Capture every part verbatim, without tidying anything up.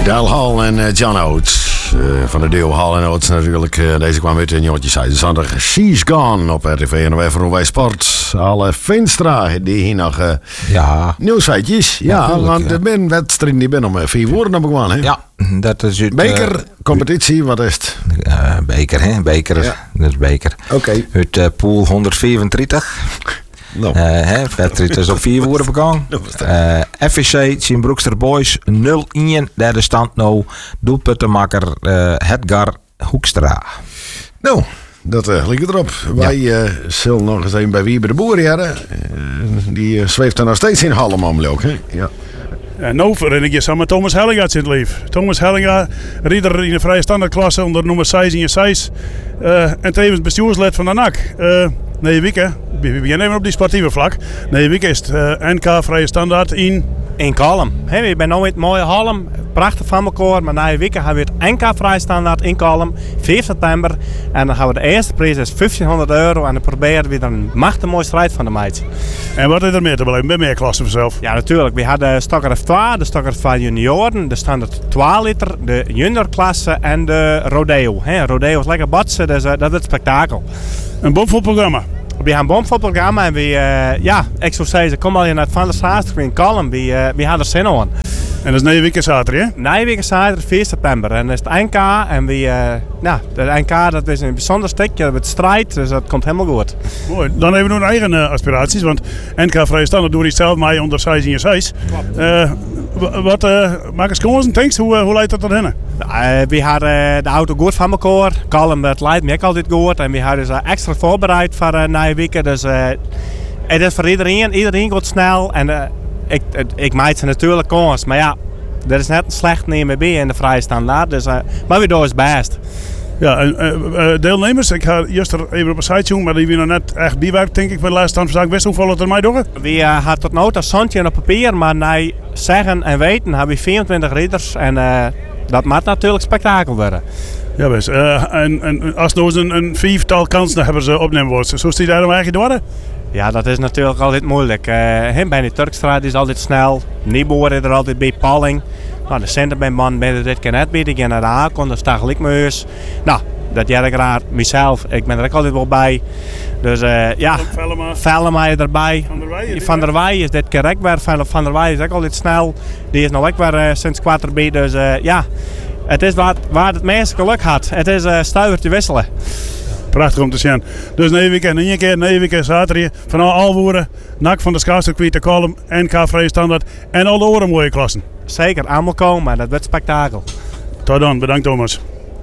Del Hall en uh, John Oates. Uh, van de duo Hall en Oates natuurlijk. Uh, deze kwam uit in Jotje zesenzestig. She's Gone op R T V en wij voor wij Sport. Alle Veenstra die hier nog uh, ja. nieuwsfeitjes. Ja, ja want ja. de ben wedstrijden die ben om vier woorden op gewoon. Hè? Ja, dat is het. Beker, uh, competitie, wat is het? Uh, beker, hè? Beker. Ja. Dat is beker. Oké. Okay. Uit uh, pool honderdvijfendertig. No. Uh, wedstrijd is op vier woorden begaan. Uh, F V C Sint-Broekster Boys nul een. Derde stand nou. Doelpuntenmaker uh, Edgar Hoekstra. Nou, dat uh, ligt erop. Ja. Wij uh, zullen nog eens even bij Wiebe de Boer hebben. Uh, die uh, zweeft er nog steeds in Hallemam ook. Hè? Ja. En nu herinner ik je samen Thomas Hellinga in het lief. Thomas Hellinga, ridder in de vrije standaardklasse onder nummer zes in je zes. Uh, en tevens bestuurslid van de N A C. Uh, nee, weken. We beginnen even op die sportieve vlak. Nee, weken is het uh, N K vrije standaard in... In Kalm. Hey, we zijn nu in het mooie Halm. Prachtig van elkaar. Maar na een week hebben we het N K vrije standaard in Kalm. vijf september. En dan gaan we de eerste prijs is vijftienhonderd euro. En dan proberen we er een machtig mooie strijd van de meid. En wat is er meer te blijven? Bij meer klassen vanzelf? Ja, natuurlijk. We hadden de Stokker F twee, de Stokker F twee junioren, de standaard twee liter, de juniorklasse en de rodeo. Hey, rodeo is lekker botsen, dus uh, dat is het spektakel. Een bomvol programma. We hebben een bomvol programma en we, uh, ja, ik zou zeggen, kom al je naar het Van der Straat in Kalm, we, uh, we hadden er zin aan. En dat is negen weken zaterdag, hè? negen weken zaterdag, vier september. En dat is het N K en we, uh, ja, het N K dat is een bijzonder stukje, dat wordt strijd, dus dat komt helemaal goed. Mooi, dan hebben we nog eigen uh, aspiraties, want N K vrije standaard doe je zelf maar onder zes in je zes. Uh, wat, uh, maak eens gewoon eens hoe, uh, hoe leidt dat erin? Uh, we hadden uh, de auto goed van elkaar. Kalm, dat leidt me ook altijd goed. En we hadden ze uh, extra voorbereid voor uh, na een week. Dus uh, het is voor iedereen. Iedereen gaat snel. En uh, ik, uh, ik maak ze natuurlijk kans. Maar ja, dat is net een slecht nemen bij in de vrije standaard. Dus, uh, maar we doen het best. Ja, en uh, uh, deelnemers, ik ga eerst er even op een site zoeken, maar die hebben nog net echt bijwerkt, denk ik, bij de laatste stand van zaak. Wist hoeveel het er mij door? We uh, hadden tot nu een zandje op papier, maar na zeggen en weten hebben we vierentwintig ridders en uh, dat moet natuurlijk spektakel worden. Ja, best. Uh, en, en als nog een, een vijftal kansen hebben ze opnemen worden, zo is die daar dan eigenlijk door? Ja, dat is natuurlijk altijd moeilijk. Uh, bij de Turkstraat is altijd snel, Nieboer is er altijd bij Palling. Nou, de centerbijman ben er dit keer net bij, die gaan naar de Haakon, dat sta ik me eens. Nou, dat jij ik raar, mezelf, ik ben er ook altijd wel bij. Dus uh, ja, Vellema is erbij. Van der Wij, Van der Wij is dit keer ook weer. Van, Van der Wij is ook altijd snel. Die is nog ook weer uh, sinds kwart erbij. Dus uh, ja, het is waar, waar het meeste geluk had. Het is uh, stuivertje wisselen. Prachtig om te zien. Dus negen weken en één keer, negen weken zaterdag. Van al Alvoeren, N A C van de Schaatscircuit, de Kalm, N K vrije standaard en al de andere mooie klassen. Zeker, allemaal komen. Dat wordt spektakel. Tot dan, bedankt Thomas.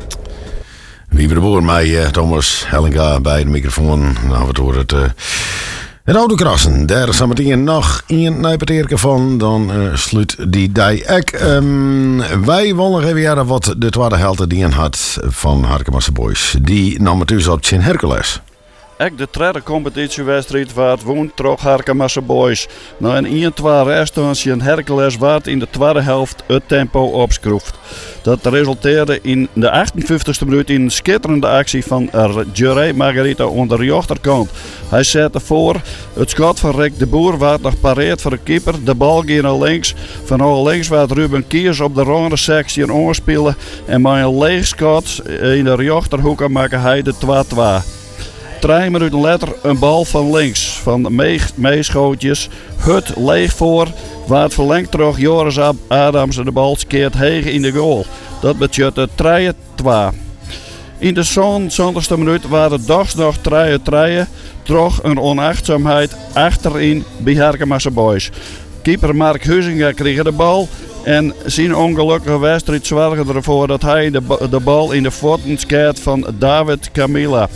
Wiebe de Boer, mij uh, Thomas Hellinga bij de microfoon. Nou, we horen het, uh, het autokrassen. Daar is meteen nog één nijperteerke van. Dan uh, sluit die die ek. Um, wij willen nog even jaren wat de tweede helft die had van Harkemasse Boys. Die nam het dus op Sint Hercules. Ook de tweede competitiewedstrijd werd woont troch Harkemasse Boys. Na een één twee reststand in Hercules werd in de tweede helft het tempo opschroefd. Dat resulteerde in de achtenvijftigste minuut in een schitterende actie van Jerry Margarita onder de rechterkant. Hij zette voor, het schot van Rick de Boer werd nog pareerd voor de keeper. De bal ging naar links. Van links werd Ruben Kiers op de rode sectie aanspelen. En met een leeg schot in de rechterhoek maakte hij de twee twee. Drie minuten later een bal van links van meeschootjes. Hut leeg voor. Waar verlengt terug Joris Adams en de bal skeert hegen in de goal. Dat betekent drie twee. In de zesenzestigste minuut waren de dags nog drie drie. Toch een onachtzaamheid achterin bij Harkemasse Boys. Keeper Mark Huizinga kreeg de bal. En zijn ongelukkige wedstrijd zorgde ervoor dat hij de, de bal in de voeten skeert van David Camilla.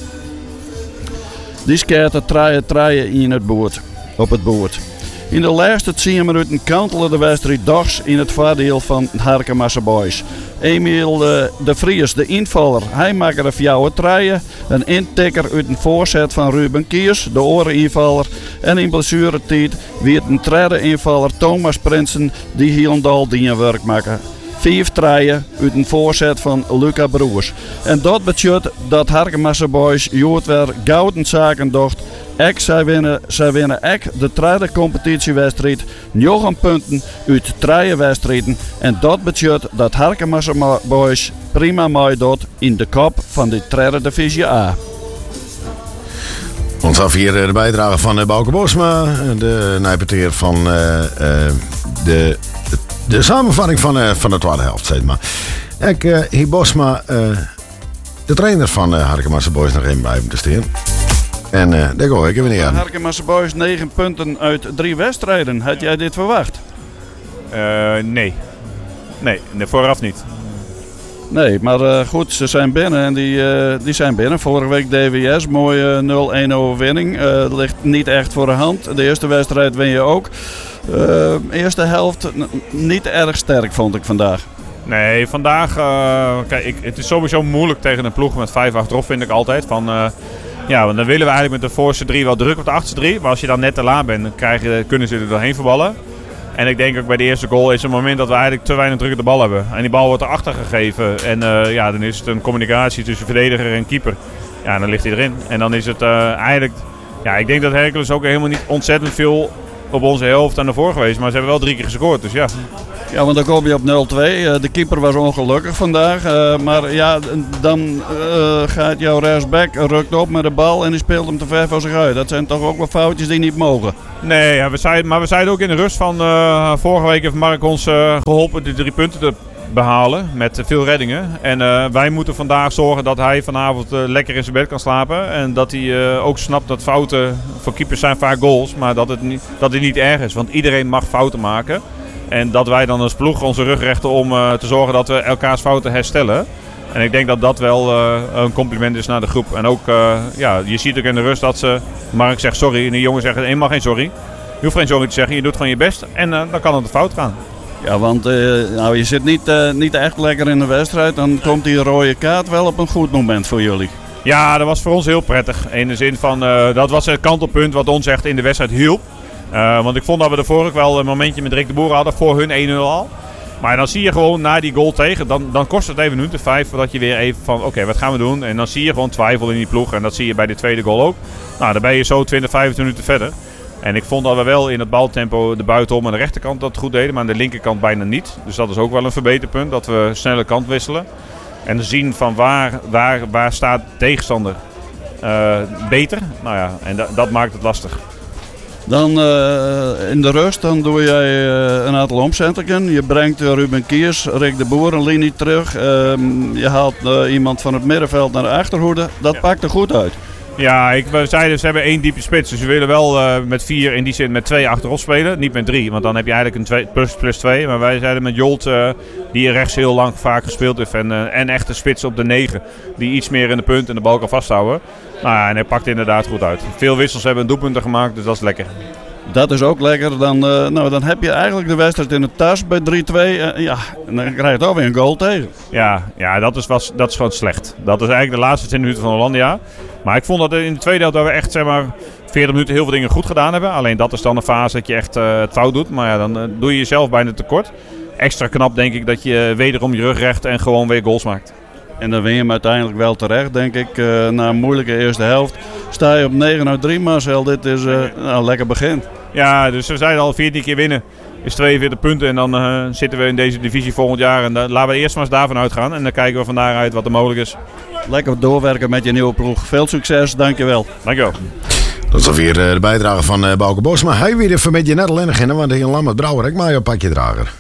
Die skeerde drie drie in het boord, op het boord. In de laatste tien minuten kantelde de wedstrijd dags in het voordeel van Harkemasse Boys. Emiel de, de Vries, de invaller, hij maakte de fjouwe treien. Een intikker uit een voorzet van Ruben Kiers, de oreninvaller. En in blessuretijd werd een tweede invaller Thomas Prinsen die Hielendal die werk maken. vijf treien uit een voorzet van Luca Broers. En dat betekent dat Harkemassa Boys jood weer gouden zaken docht. Ek, zij winnen, zij winnen ek de tweede competitiewedstrijd. negen punten uit drie wedstrijden. En dat betekent dat Harkemassa Boys prima meedoet in de kop van de tweede divisie A. Ons af hier de bijdrage van Bouke Bosma, de nijpeteer van uh, uh, de, de samenvatting van, uh, van de tweede helft, zeg maar. Ik uh, hier Bosma, uh, de trainer van uh, Harkemassa Boys, nog even bij te steken. En uh, daar ga ik even neer. Harkemassa Boys negen punten uit drie wedstrijden. Had jij dit verwacht? Uh, nee. Nee, vooraf niet. Nee, maar uh, goed, ze zijn binnen en die, uh, die zijn binnen. Vorige week D W S, mooie nul-een overwinning. Uh, ligt niet echt voor de hand. De eerste wedstrijd win je ook. Uh, eerste helft n- niet erg sterk vond ik vandaag. Nee, vandaag... Uh, kijk, ik, het is sowieso moeilijk tegen een ploeg met vijf achterop, vind ik altijd. Van, uh, ja, want dan willen we eigenlijk met de voorste drie wel druk op de achterste drie. Maar als je dan net te laat bent, dan krijgen, kunnen ze er doorheen verballen. En ik denk ook bij de eerste goal is het moment dat we eigenlijk te weinig druk op de bal hebben. En die bal wordt erachter gegeven. En uh, ja, dan is het een communicatie tussen verdediger en keeper. Ja, en dan ligt hij erin. En dan is het uh, eigenlijk... Ja, ik denk dat Hercules ook helemaal niet ontzettend veel op onze helft aan de voor geweest. Maar ze hebben wel drie keer gescoord, dus ja. Ja, want dan kom je op nul twee. Uh, de keeper was ongelukkig vandaag. Uh, maar ja, dan uh, gaat jouw rechtsback, rukt op met de bal en die speelt hem te ver voor zich uit. Dat zijn toch ook wel foutjes die niet mogen. Nee, ja, we zeiden, maar we zeiden ook in de rust van uh, vorige week heeft Mark ons uh, geholpen de drie punten te behalen met veel reddingen. En uh, wij moeten vandaag zorgen dat hij vanavond uh, lekker in zijn bed kan slapen. En dat hij uh, ook snapt dat fouten, voor keepers zijn vaak goals, maar dat het, niet, dat het niet erg is. Want iedereen mag fouten maken. En dat wij dan als ploeg onze rug rechten om uh, te zorgen dat we elkaars fouten herstellen. En ik denk dat dat wel uh, een compliment is naar de groep. En ook, uh, ja, je ziet ook in de rust dat ze, Mark zegt sorry en die jongen zeggen helemaal geen sorry. Je hoeft geen sorry te zeggen, je doet gewoon je best en uh, dan kan het fout gaan. Ja, want uh, nou, je zit niet, uh, niet echt lekker in de wedstrijd. Dan komt die rode kaart wel op een goed moment voor jullie. Ja, dat was voor ons heel prettig. In de zin van, uh, dat was het kantelpunt wat ons echt in de wedstrijd hielp. Uh, want ik vond dat we ervoor ook wel een momentje met Rick de Boer hadden voor hun één nul al. Maar dan zie je gewoon na die goal tegen, dan, dan kost het even een minuut of vijf voordat je weer even van oké, okay, wat gaan we doen? En dan zie je gewoon twijfel in die ploeg en dat zie je bij de tweede goal ook. Nou, dan ben je zo twintig, vijfentwintig minuten verder. En ik vond dat we wel in het baltempo de buitenom aan de rechterkant dat goed deden, maar aan de linkerkant bijna niet. Dus dat is ook wel een verbeterpunt, dat we snelle kant wisselen. En zien van waar, waar, waar staat de tegenstander uh, beter. Nou ja, en da- dat maakt het lastig. Dan uh, in de rust dan doe jij uh, een aantal omzettingen. Je brengt uh, Ruben Kiers, Rick de Boer een linie terug. Uh, je haalt uh, iemand van het middenveld naar de achterhoede. Dat ja. pakt er goed uit. Ja, ik, we zeiden ze hebben één diepe spits. Dus we willen wel uh, met vier in die zin met twee achterop spelen. Niet met drie, want dan heb je eigenlijk een twee, plus, plus twee. Maar wij zeiden met Jolt, uh, die rechts heel lang vaak gespeeld heeft. En, uh, en echt een spits op de negen. Die iets meer in de punt en de bal kan vasthouden. Nou ja, en hij pakt inderdaad goed uit. Veel wissels hebben doelpunten gemaakt, dus dat is lekker. Dat is ook lekker. Dan, uh, nou, dan heb je eigenlijk de wedstrijd in de tas bij drie twee. Uh, ja, en dan krijg je toch weer een goal tegen. Ja, ja dat, is was, dat is gewoon slecht. Dat is eigenlijk de laatste tien minuten van Hollandia. Maar ik vond dat in de tweede helft dat we echt zeg maar, veertig minuten heel veel dingen goed gedaan hebben. Alleen dat is dan een fase dat je echt uh, het fout doet. Maar ja, dan uh, doe je jezelf bijna tekort. Extra knap denk ik dat je wederom je rug recht en gewoon weer goals maakt. En dan win je hem uiteindelijk wel terecht, denk ik. Uh, na een moeilijke eerste helft sta je op negen uit drie, Marcel. Dit is uh, nou, lekker begin. Ja, dus we zijn al veertien keer winnen. Is tweeënveertig punten en dan uh, zitten we in deze divisie volgend jaar. En uh, laten we eerst maar eens daarvan uitgaan. En dan kijken we van daaruit wat er mogelijk is. Lekker doorwerken met je nieuwe ploeg. Veel succes, dankjewel. Dankjewel. Dat is alweer uh, de bijdrage van uh, Bouke Bosma. Hij weer even met je net al in, want hij een Lammert Brouwer. Ik maak je een pakje drager.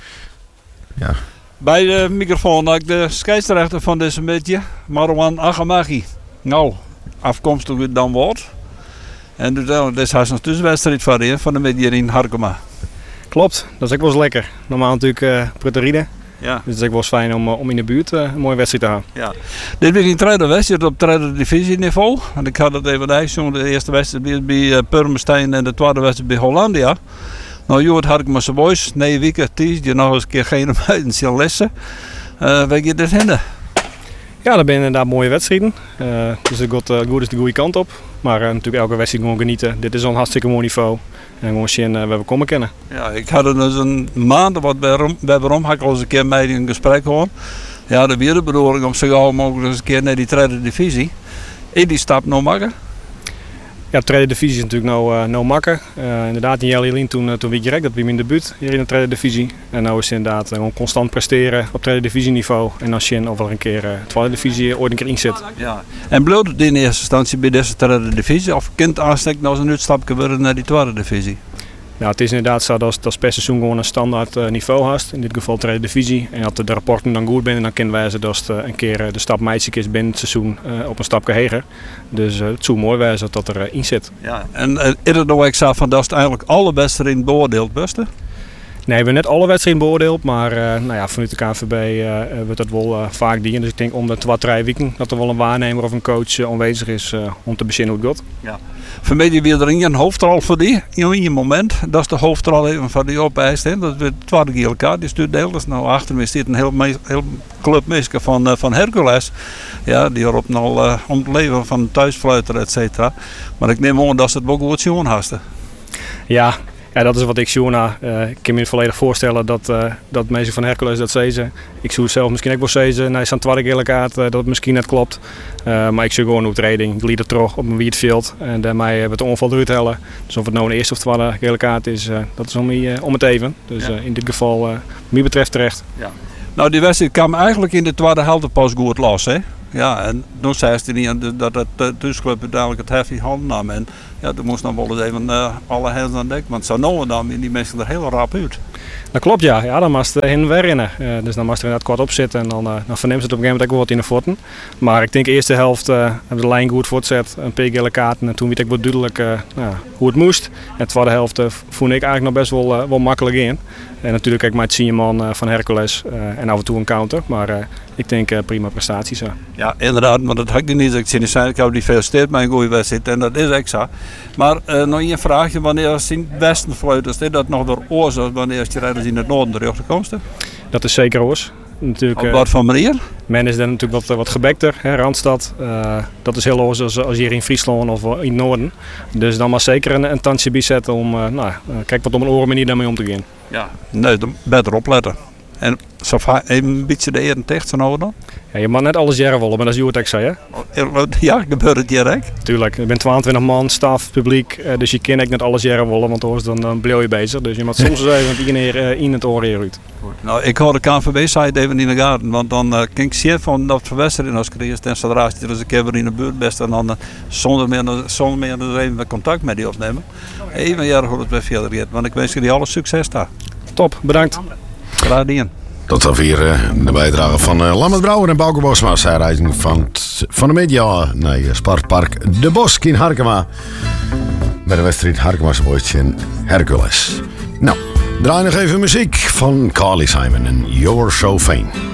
Ja. Bij de microfoon had ik de scheidsrechter van deze beetje, Marwan Agamagi. Nou, afkomstig uit Dan Woord. En dit is hij een tussenwedstrijd van, he, van de midden in Harkema. Klopt, dat is ook wel eens lekker. Normaal natuurlijk uh, Pruteride. Ja. Dus het is ook wel eens fijn om, om in de buurt uh, een mooie wedstrijd te hebben. Ja. Dit was een tweede wedstrijd op tweede divisieniveau. En ik had het even uitgezonden. De eerste wedstrijd bij uh, Purmerstein en de tweede wedstrijd bij Hollandia. Nou, Jood Harkemassa Boys, negen weken, die nog eens een keer geen meiden zien lessen. Uh, Weet je dit hinder? Ja, dat zijn inderdaad mooie wedstrijden. Uh, dus het gaat uh, goed is de goede kant op. Maar uh, natuurlijk elke wedstrijd gewoon genieten. Dit is al een hartstikke mooi niveau. En gewoon zien uh, waar we komen kennen. Ja, ik had er dus een maand wat bij waarom had ik al eens een keer mee in een gesprek gehad. Ja, de weer de bedoeling om zo gauw mogelijk eens een keer naar die tweede divisie. In die stap nog maken. Ja, de tweede divisie is natuurlijk nou, uh, nou makker. Uh, inderdaad, in Jelly toen, uh, toen weet je direct, dat was mijn debuut hier in de tweede divisie. En nu is het inderdaad uh, gewoon constant presteren op tweede divisieniveau. En als je in of er een keer uh, tweede divisie ooit een keer in zit. Ja. En bleef het in eerste instantie bij deze tweede divisie of kind aansteken als een uitstapje worden naar die tweede divisie? Nou, het is inderdaad zo dat als per seizoen gewoon een standaard uh, niveau hast. In dit geval tweede divisie. En als de rapporten dan goed zijn, dan kunnen wij ze dat uh, een keer uh, de stap meisje is binnen het seizoen uh, op een stapje hoger. Dus uh, het zou mooi wijzen dat er uh, in zit. Ja. En uh, is het nou ik zo van dat het eigenlijk alle wedstrijden beoordeeld beste? Nee, we hebben net alle wedstrijden beoordeeld, maar uh, nou ja, vanuit de K N V B uh, wordt dat wel uh, vaak dienen. Dus ik denk om de twee, drie weken dat er wel een waarnemer of een coach uh, aanwezig is uh, om te bezinnen hoe het gaat. Ja. Voor mij die weer erin een hoofdrol voor die, in je moment. Dat is de hoofdrol even van die opeist. Dat is de tweede keer elkaar, die stuurt deel. Dus nou achter me zit een heel, heel club mensen van, uh, van Hercules. Ja, die erop al uh, om het leven van thuisfluiter, et cetera. Maar ik neem aan dat ze het wel goed zien hasten. Ja. Ja, dat is wat ik zie. Uh, ik kan me volledig voorstellen dat, uh, dat mensen van Hercules dat zeiden. Ik zou zelf misschien ook wel zeggen, nou, zijn tweede gele kaart, uh, dat het misschien net klopt. Uh, maar ik zie gewoon hoe het reding, ik liet het terug op een wheatfield en daarmee hebben we het ongeval eruit hellen. Dus of het nou een eerste of tweede gele kaart is, uh, dat is om, uh, om het even. Dus ja. uh, in dit geval, uh, wat mij betreft terecht. Ja. Nou, die wedstrijd kwam eigenlijk in de tweede helft pas goed los, hè? Ja, en toen zei ze niet dat het thuisclub uiteindelijk het heftig hand nam. En ja, toen moest dan wel eens even uh, alle hands aan dek. Want zo nou en dan die mensen er heel rap uit. Dat klopt, ja. Ja, dan moest er heen en weer rennen. Uh, dus dan moest er inderdaad kort op zitten. En dan, uh, dan verneemt het op een gegeven moment ook wel wat in de voeten. Maar ik denk de eerste helft uh, hebben we de lijn goed voortzet. Een paar gele kaarten. En toen weet ik wat duidelijk uh, nou, hoe het moest. En de tweede helft uh, voelde ik eigenlijk nog best wel, uh, wel makkelijk in. En natuurlijk kijk ik met Sieman uh, van Hercules. Uh, en af en toe een counter. Maar uh, ik denk uh, prima prestaties. Uh. Ja, inderdaad. Maar dat had ik niet. Ik zei, ik heb die gefeliciteerd met een goede wedstrijd. En dat is echt zo. Maar uh, nog een vraagje. Wanneer is in het westen fluiters? Is dat nog door oorzaak? Wanneer is je rijders in het noorden teruggekomen? Dat is zeker oors. Natuurlijk, op wat voor manier? Men is dan natuurlijk wat, wat gebekter, hè, Randstad. Uh, dat is heel anders als, als hier in Friesland of in het noorden. Dus dan maar zeker een, een tandje bijzetten om, uh, nou, kijk wat op een oren manier daarmee om te gaan. Ja, nee, dan beter opletten. En zo even een beetje de eren tegen te houden dan? Ja, je mag net alles jaren willen, maar dat is hoe het ik zei, hè? Ja, gebeurt het direct? Tuurlijk, je bent tweeëntwintig man, staf, publiek, uh, dus je kan echt net alles jaren willen, want anders dan, dan blijf je bezig. Dus je moet soms eens even iedereen uh, in het oor uit. Nou, ik hou de K N V B-site even in de gaten, want dan uh, kan ik zien van dat verwesteren als creëert en zodra je er eens een keer weer in de buurt bent en dan uh, zonder meer, zonder meer er even contact met die opnemen. Even jaren hoe het bij verder gaat, want ik wens jullie alle succes daar. Top, bedankt. Graag gedaan. Tot zover uh, de bijdrage van uh, Lammert Brouwer en Bouke Bosma. Zij reizen van, van de media naar uh, Sportpark De Bosk in Harkema. Bij de wedstrijd Harkema's Boys in Hercules. Nou, draai nog even muziek van Carly Simon en You're So Fine.